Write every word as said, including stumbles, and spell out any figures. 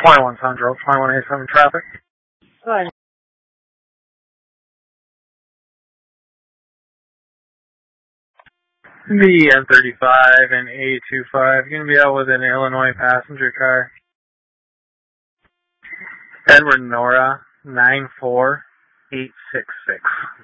twenty-one Central, twenty-one eighty-seven traffic. Hi. The N thirty-five and A twenty-five, going to be out with an Illinois passenger car. Edward Nora, nine four eight six six.